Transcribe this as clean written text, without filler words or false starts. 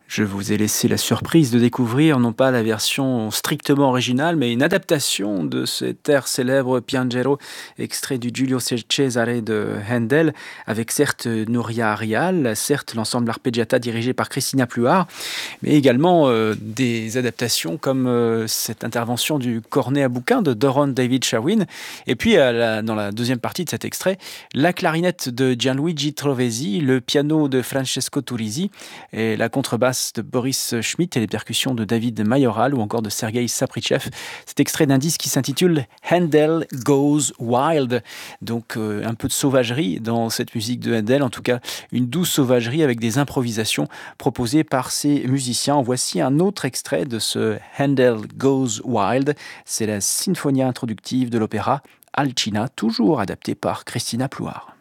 Je vous ai laissé la surprise de découvrir non pas la version strictement originale, mais une adaptation de cet air célèbre Piangero, extrait du Giulio Cesare de Handel, avec certes Nouria Arial, certes l'ensemble arpeggiata dirigé par Christina Pluart, mais également des adaptations comme cette intervention du cornet à bouquin de Doron David Shawin, et puis dans la deuxième partie de cet extrait, la clarinette de Gianluigi Trovesi, le piano de Francesco Turisi, et la contrebasse de Boris Schmidt et les percussions de David Mayoral ou encore de Sergei Saprichev. Cet extrait d'un disque qui s'intitule Handel Goes Wild. Donc un peu de sauvagerie dans cette musique de Handel, en tout cas une douce sauvagerie avec des improvisations proposées par ces musiciens. En voici un autre extrait de ce Handel Goes Wild. C'est la symphonie introductive de l'opéra Alcina, toujours adaptée par Christina Pluart.